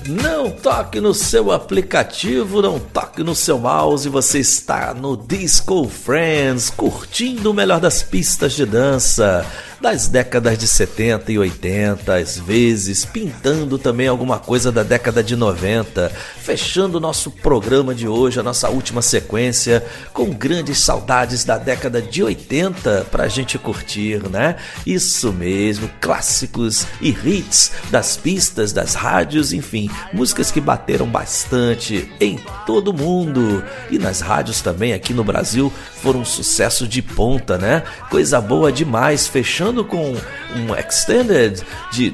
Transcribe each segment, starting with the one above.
Não toque no seu aplicativo, não toque no seu mouse, você está no Disco Friends, curtindo o melhor das pistas de dança das décadas de 70 e 80, às vezes pintando também alguma coisa da década de 90, fechando o nosso programa de hoje, a nossa última sequência, com grandes saudades da década de 80 pra gente curtir, né? Isso mesmo, clássicos e hits das pistas, das rádios, enfim, músicas que bateram bastante em todo mundo e nas rádios também aqui no Brasil foram um sucesso de ponta, né? Coisa boa demais, fechando com um extended de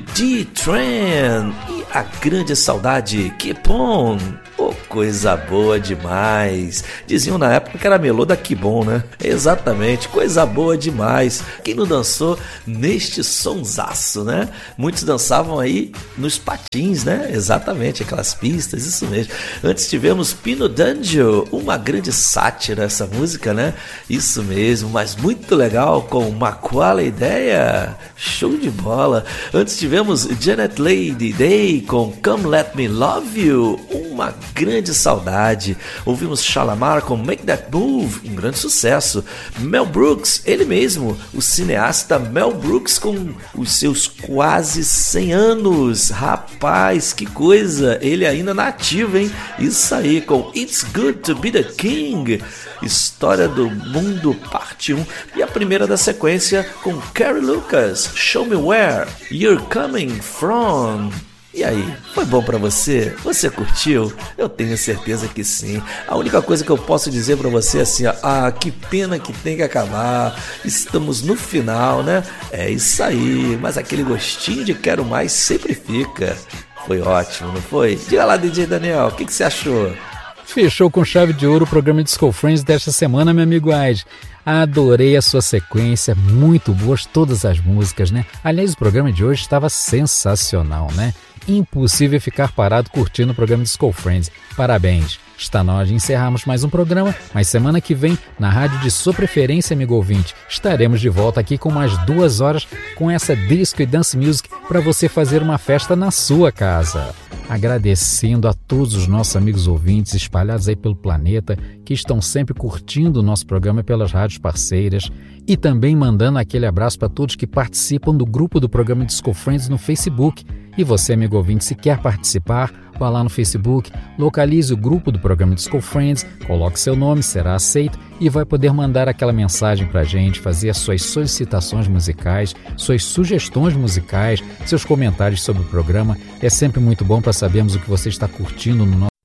D-Train e a grande saudade Keep On. Oh, coisa boa demais. Diziam na época que era melô da Kibon, né? Exatamente, coisa boa demais. Quem não dançou neste sonsaço, né? Muitos dançavam aí nos patins, né? Exatamente, aquelas pistas, isso mesmo. Antes tivemos Pino D'Angelo, uma grande sátira essa música, né? Isso mesmo, mas muito legal, com uma qual ideia? Show de bola. Antes tivemos Janet Lady Day com Come Let Me Love You, uma grande saudade. Ouvimos Shalamar com Make That Move, um grande sucesso. Mel Brooks, ele mesmo, o cineasta Mel Brooks com os seus quase 100 anos. Rapaz, que coisa, ele ainda na ativa, hein? Isso aí, com It's Good to Be the King, História do Mundo, parte 1. E a primeira da sequência com Carrie Lucas, Show Me Where You're Coming From. E aí, foi bom pra você? Você curtiu? Eu tenho certeza que sim. A única coisa que eu posso dizer pra você é assim, ó, que pena que tem que acabar. Estamos no final, né? É isso aí, mas aquele gostinho de quero mais sempre fica. Foi ótimo, não foi? Diga lá, DJ Daniel, o que você achou? Fechou com chave de ouro o programa Disco Friends desta semana, meu amigo Ais. Adorei a sua sequência, muito boas todas as músicas, né? Aliás, o programa de hoje estava sensacional, né? Impossível ficar parado curtindo o programa Disco Friends. Parabéns! Está na hora de encerrarmos mais um programa, mas semana que vem, na rádio de sua preferência, amigo ouvinte, estaremos de volta aqui com mais 2 horas com essa disco e dance music para você fazer uma festa na sua casa. Agradecendo a todos os nossos amigos ouvintes espalhados aí pelo planeta, que estão sempre curtindo o nosso programa pelas rádios parceiras, e também mandando aquele abraço para todos que participam do grupo do programa Disco Friends no Facebook. E você, amigo ouvinte, se quer participar, vá lá no Facebook, localize o grupo do programa Disco Friends, coloque seu nome, será aceito e vai poder mandar aquela mensagem pra gente, fazer as suas solicitações musicais, suas sugestões musicais, seus comentários sobre o programa. É sempre muito bom para sabermos o que você está curtindo no nosso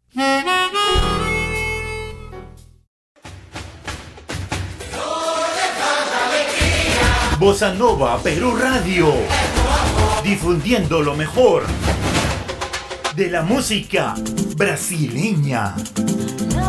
Bossa Nova Perú Radio, difundiendo lo mejor de la música brasileña.